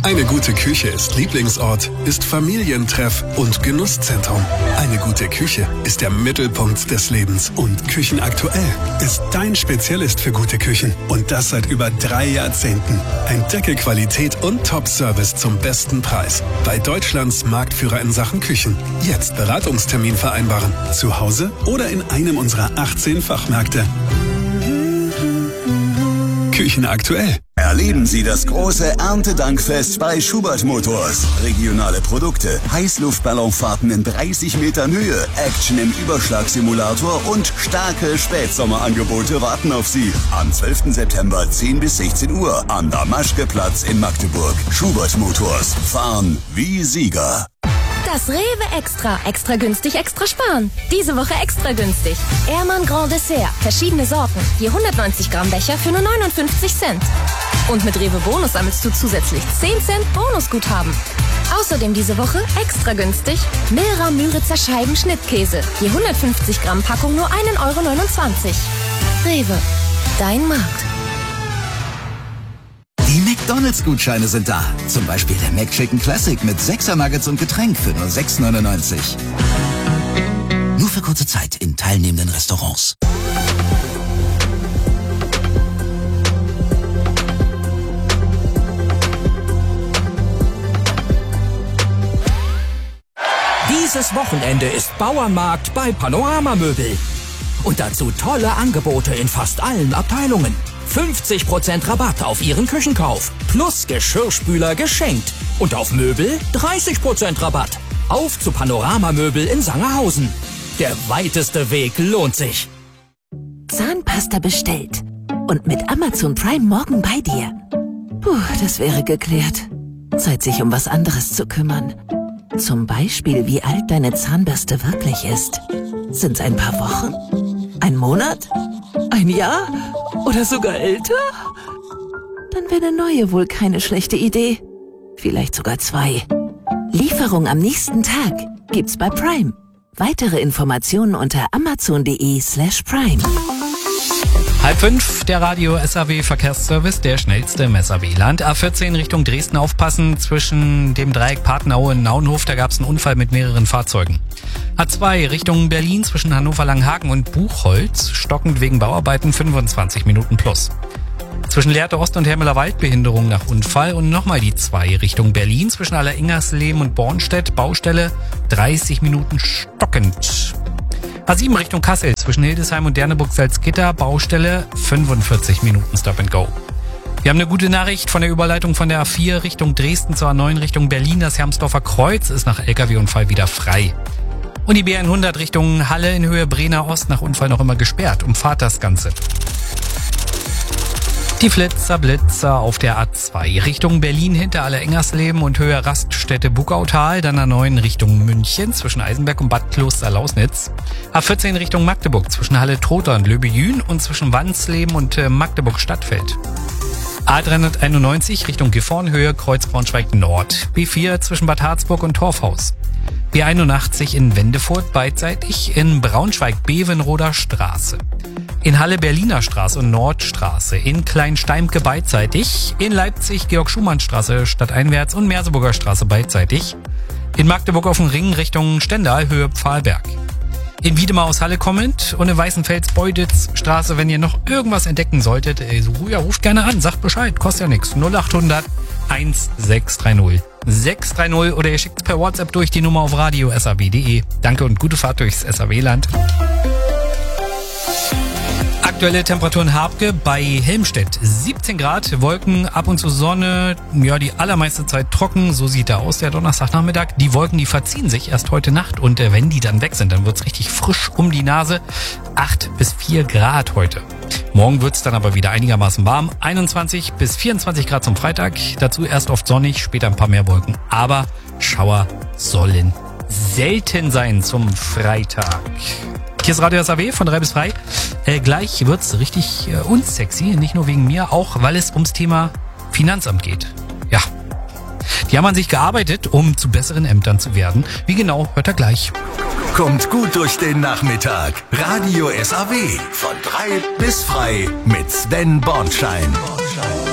Eine gute Küche ist Lieblingsort, ist Familientreff und Genusszentrum. Eine gute Küche ist der Mittelpunkt des Lebens und Küchenaktuell ist dein Spezialist für gute Küchen. Und das seit über 3 Jahrzehnten. Entdecke Qualität und Top-Service zum besten Preis. Bei Deutschlands Marktführer in Sachen Küchen. Jetzt Beratungstermin vereinbaren. Zu Hause oder in einem unserer 18 Fachmärkte. Küchenaktuell. Erleben Sie das große Erntedankfest bei Schubert Motors. Regionale Produkte, Heißluftballonfahrten in 30 Metern Höhe, Action im Überschlagsimulator und starke Spätsommerangebote warten auf Sie. Am 12. September 10 bis 16 Uhr am Damaschke-Platz in Magdeburg. Schubert Motors. Fahren wie Sieger. Das Rewe Extra. Extra günstig, extra sparen. Diese Woche extra günstig. Ehrmann Grand Dessert. Verschiedene Sorten. Je 190 Gramm Becher für nur 59 Cent. Und mit Rewe Bonus sammelst du zusätzlich 10 Cent Bonusguthaben. Außerdem diese Woche extra günstig Milra Müritzer Scheiben Schnittkäse. Je 150 Gramm Packung nur 1,29 Euro. Rewe. Dein Markt. Die McDonalds-Gutscheine sind da. Zum Beispiel der McChicken Classic mit 6er Nuggets und Getränk für nur 6,99. Nur für kurze Zeit in teilnehmenden Restaurants. Dieses Wochenende ist Bauernmarkt bei Panorama Möbel. Und dazu tolle Angebote in fast allen Abteilungen. 50% Rabatt auf Ihren Küchenkauf. Plus Geschirrspüler geschenkt. Und auf Möbel 30% Rabatt. Auf zu Panorama Möbel in Sangerhausen. Der weiteste Weg lohnt sich. Zahnpasta bestellt. Und mit Amazon Prime morgen bei dir. Puh, das wäre geklärt. Zeit, sich um was anderes zu kümmern. Zum Beispiel, wie alt deine Zahnbürste wirklich ist. Sind's ein paar Wochen? Ein Monat? Ein Jahr? Oder sogar älter? Dann wäre eine neue wohl keine schlechte Idee. Vielleicht sogar 2. Lieferung am nächsten Tag gibt's bei Prime. Weitere Informationen unter amazon.de/prime. 4:30, der Radio SAW Verkehrsservice, der schnellste im SAW-Land. A14 Richtung Dresden aufpassen, zwischen dem Dreieck Patenaue und Naunhof, da gab es einen Unfall mit mehreren Fahrzeugen. A2 Richtung Berlin zwischen Hannover-Langenhagen und Buchholz, stockend wegen Bauarbeiten 25 Minuten plus. Zwischen Lehrte Ost und Hermeler Wald Behinderung nach Unfall und nochmal die 2 Richtung Berlin zwischen Alleringersleben und Bornstedt, Baustelle 30 Minuten stockend. A7 Richtung Kassel zwischen Hildesheim und Derneburg-Salzgitter, Baustelle 45 Minuten Stop and Go. Wir haben eine gute Nachricht von der Überleitung von der A4 Richtung Dresden zur A9 Richtung Berlin. Das Hermsdorfer Kreuz ist nach LKW-Unfall wieder frei. Und die B100 Richtung Halle in Höhe Brenner Ost nach Unfall noch immer gesperrt. Umfahrt das Ganze. Die Blitzer auf der A2 Richtung Berlin hinter Alleringersleben und Höhe Raststätte Buckautal, dann A9 Richtung München zwischen Eisenberg und Bad Kloster-Lausnitz. A14 Richtung Magdeburg zwischen Halle-Trotha und Löbejün und zwischen Wandsleben und Magdeburg-Stadtfeld. A391 Richtung Gifhorn Höhe Kreuz Braunschweig Nord. B4 zwischen Bad Harzburg und Torfhaus. B81 in Wendefurt beidseitig, in Braunschweig-Bevenroder Straße. In Halle Berliner Straße und Nordstraße, in Kleinsteimke beidseitig, in Leipzig Georg-Schumann-Straße stadteinwärts und Merseburger Straße beidseitig, in Magdeburg auf dem Ring Richtung Stendal Höhe Pfahlberg. In Wiedemar aus Halle kommend und in Weißenfels-Beuditz-Straße, wenn ihr noch irgendwas entdecken solltet, ruft gerne an, sagt Bescheid, kostet ja nichts. 0800 1630 630 oder ihr schickt per WhatsApp durch die Nummer auf radio.saw.de. Danke und gute Fahrt durchs SAW-Land. Aktuelle Temperaturen Habke bei Helmstedt 17 Grad, Wolken, ab und zu Sonne, ja die allermeiste Zeit trocken, so sieht er aus, der Donnerstagnachmittag. Die Wolken, die verziehen sich erst heute Nacht und wenn die dann weg sind, dann wird's richtig frisch um die Nase. 8 bis 4 Grad heute. Morgen wird's dann aber wieder einigermaßen warm, 21 bis 24 Grad zum Freitag, dazu erst oft sonnig, später ein paar mehr Wolken, aber Schauer sollen selten sein zum Freitag. Hier ist Radio SAW von 3 bis 3. Gleich wird's richtig unsexy, nicht nur wegen mir, auch weil es ums Thema Finanzamt geht. Ja, die haben an sich gearbeitet, um zu besseren Ämtern zu werden. Wie genau, hört er gleich. Kommt gut durch den Nachmittag. Radio SAW von 3 bis frei mit Sven Bornschein.